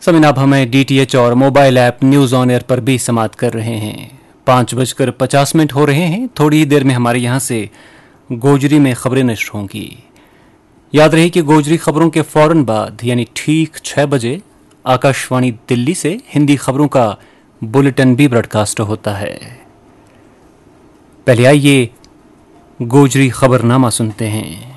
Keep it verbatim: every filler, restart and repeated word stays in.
समय आप हमें डीटीएच और mobile app news on air पर भी समाप्त कर रहे हैं। पाँच बजकर पचास मिनट हो रहे हैं। थोड़ी ही देर में हमारे यहाँ से गोजरी में खबरें नष्ट होंगी। याद रहे कि गोजरी खबरों के फौरन बाद यानी ठीक छह बजे आकाशवाणी दिल्ली से हिंदी खबरों का बुलेटिन भी ब्रॉडकास्ट होता है। पहले आइए गोजरी खबरनामा सुनते हैं।